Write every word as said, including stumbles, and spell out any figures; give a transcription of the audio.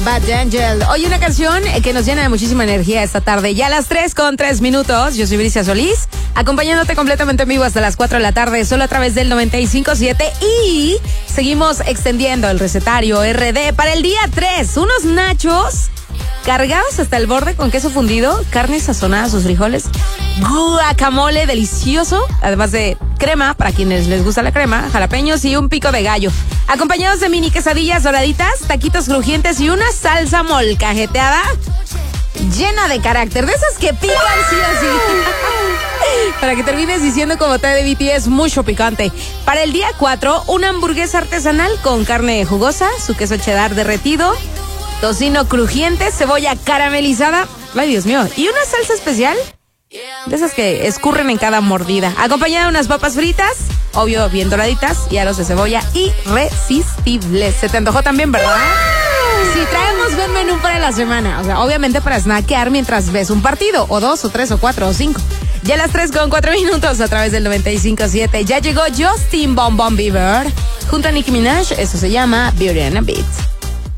Bad Angel. Hoy una canción que nos llena de muchísima energía esta tarde. Ya a las tres con tres minutos. Yo soy Bricia Solís, acompañándote completamente en vivo hasta las cuatro de la tarde, solo a través del noventa y cinco punto siete. Y seguimos extendiendo el recetario R D para el día tres. Unos nachos cargados hasta el borde con queso fundido, carne sazonada, sus frijoles, guacamole delicioso, además de crema, para quienes les gusta la crema, jalapeños y un pico de gallo. Acompañados de mini quesadillas doraditas, taquitos crujientes y una salsa molcajeteada llena de carácter, de esas que pican sí o sí. Para que termines diciendo como te de B T S, mucho picante. Para el día cuatro, una hamburguesa artesanal con carne jugosa, su queso cheddar derretido, tocino crujiente, cebolla caramelizada, ay Dios mío, y una salsa especial de esas que escurren en cada mordida, acompañada de unas papas fritas, obvio bien doraditas, y aros de cebolla irresistibles. Se te antojó también, ¿verdad? Si traemos buen menú para la semana, o sea, obviamente para snackear mientras ves un partido, o dos, o tres, o cuatro, o cinco. Ya a las tres con cuatro minutos a través del noventa y cinco punto siete. Ya llegó Justin Bon Bon Bieber junto a Nicki Minaj. Eso se llama Beauty and a Beat.